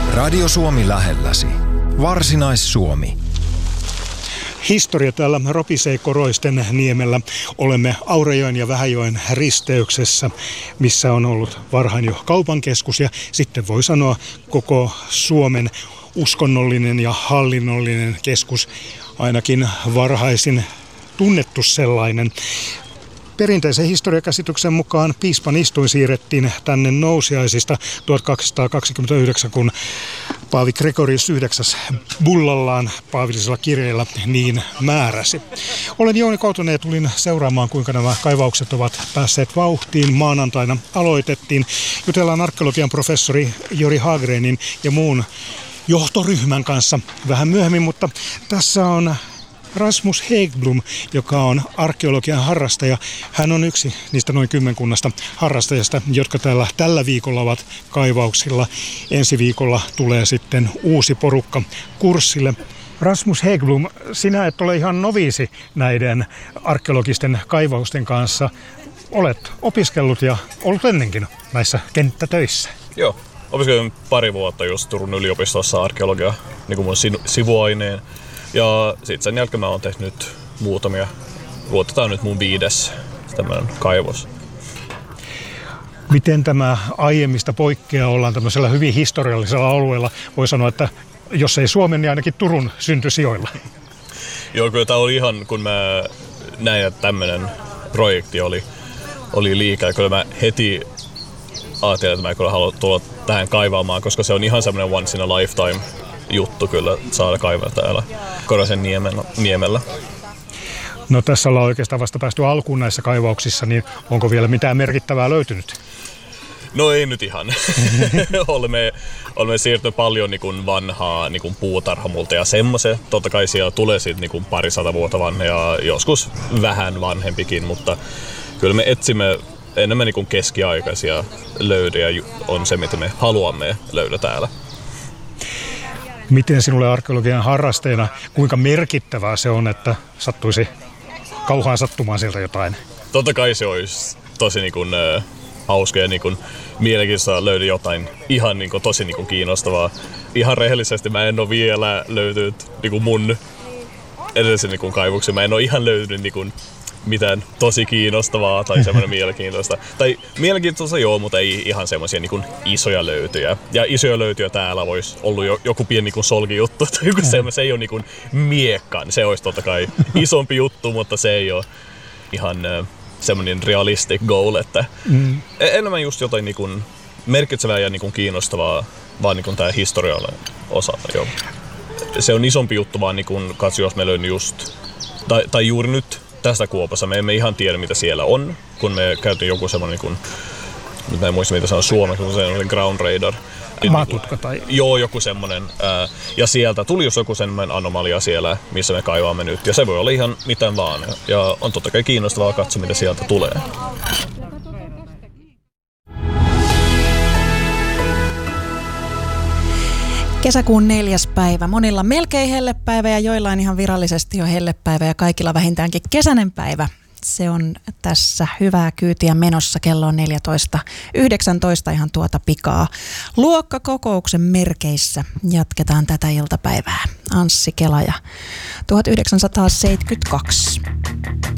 Radio Suomi lähelläsi. Varsinais-Suomi. Historia täällä ropisee Koroisten niemellä. Olemme Aurajoen ja Vähäjoen risteyksessä, missä on ollut varhain jo kaupankeskus ja sitten voi sanoa koko Suomen uskonnollinen ja hallinnollinen keskus, ainakin varhaisin tunnettu sellainen. Perinteisen historiakäsityksen mukaan piispan istuin siirrettiin tänne nousiaisista 1229, kun Paavi Gregorius IX bullallaan paavillisella kirjeellä niin määräsi. Olen Jouni Koutonen ja tulin seuraamaan, kuinka nämä kaivaukset ovat päässeet vauhtiin. Maanantaina aloitettiin. Jutellaan arkeologian professori Jori Hagrenin ja muun johtoryhmän kanssa vähän myöhemmin, mutta tässä on Rasmus Häggblom, joka on arkeologian harrastaja. Hän on yksi niistä noin kymmenkunnasta harrastajasta, jotka tällä viikolla ovat kaivauksilla. Ensi viikolla tulee sitten uusi porukka kurssille. Rasmus Häggblom, sinä et ole ihan noviisi näiden arkeologisten kaivausten kanssa. Olet opiskellut ja ollut ennenkin näissä kenttätöissä. Joo, opiskelin pari vuotta just Turun yliopistossa arkeologia niin kuin mun sivuaineen. Ja sitten sen jälkeen mä oon tehnyt muutamia. Luotetaan nyt mun 5. tämmöinen kaivos. Miten tämä aiemmista poikkeaa? Ollaan tämmöisellä hyvin historiallisella alueella. Voi sanoa, että jos ei Suomen, niin ainakin Turun syntysijoilla. Joo, kyllä tää oli ihan, kun mä näin, että tämmöinen projekti oli liikaa. Kyllä mä heti ajattelin, että mä kyllä haluan tulla tähän kaivaamaan, koska se on ihan semmoinen once in a lifetime juttu kyllä saada kaivaa täällä Koroisen niemellä. No tässä ollaan oikeastaan vasta päästy alkuun näissä kaivauksissa, niin onko vielä mitään merkittävää löytynyt? No ei nyt ihan. olemme siirtyneet paljon niin kuin vanhaa niin kuin puutarhamulta ja semmoisen. Totta kai siellä tulee sitten niin kuin 200 vuotta vanha ja joskus vähän vanhempikin, mutta kyllä me etsimme enemmän niin kuin keskiaikaisia löydöjä on se, mitä me haluamme löydä täällä. Miten sinulle arkeologian harrasteena, kuinka merkittävää se on, että sattuisi kauhaan sattumaan sieltä jotain? Totta kai se olisi tosi niin kuin, hauska ja niin kuin, mielenkiintoista löydä jotain ihan niin kuin, tosi niin kuin, kiinnostavaa. Ihan rehellisesti mä en ole vielä löytynyt niin kuin mun edellisen niin kuin, kaivuksen. Mä en ole ihan löytynyt niin kuin, mitään tosi kiinnostavaa tai semmoinen mielenkiintoista. Tai mielenkiintoista joo, mutta ei ihan semmoisia niin kuin isoja löytöjä. Ja isoja löytöjä täällä olisi ollut joku pieni niin kuin solkijuttu. Se ei ole niin kuin miekkaan. Se olisi totta kai isompi juttu, mutta se ei ole ihan semmoinen realistic goal. Että enemmän just jotain niin kuin merkitsevää ja niin kuin kiinnostavaa, vaan niin kuin tämä historiallinen osa. Joo. Se on isompi juttu vaan niin kuin katso, jos me löydyn just, tai juuri nyt tästä kuopassa. Me emme ihan tiedä, mitä siellä on, kun me käytiin joku semmoinen, niin nyt mä en muista, mitä se on suomeksi, kun se on ground radar. Maatutka tai? Joo, joku semmoinen. Ja sieltä tuli just joku semmoinen anomalia siellä, missä me kaivaamme nyt. Ja se voi olla ihan mitään vaan. Ja on totta kai kiinnostavaa katsoa, mitä sieltä tulee. Kesäkuun 4. päivä. Monilla melkein hellepäivä ja joillain ihan virallisesti jo hellepäivä ja kaikilla vähintäänkin kesäinen päivä. Se on tässä hyvää kyytiä menossa. Kello on 14.19 ihan tuota pikaa. Luokkakokouksen merkeissä jatketaan tätä iltapäivää. Anssi Kela ja 1972.